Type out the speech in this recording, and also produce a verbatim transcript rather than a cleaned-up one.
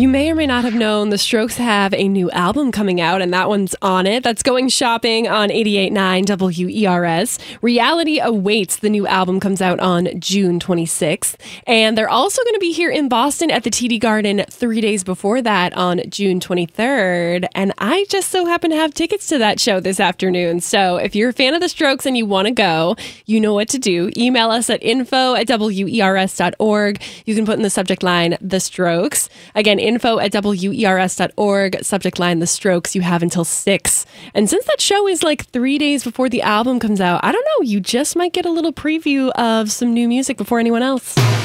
You may or may not have known the Strokes have a new album coming out, and that one's on it. That's Going Shopping on eighty-eight point nine W E R S. Reality Awaits, the new album, comes out on June twenty-sixth. And they're also going to be here in Boston at the T D Garden three days before that on June twenty-third. And I just so happen to have tickets to that show this afternoon. So if you're a fan of the Strokes and you want to go, you know what to do. Email us at info at W E R S dot org. You can put in the subject line, The Strokes. Again, info at W E R S dot org, subject line The Strokes. You have until six. And since that show is like three days before the album comes out, I don't know, you just might get a little preview of some new music before anyone else.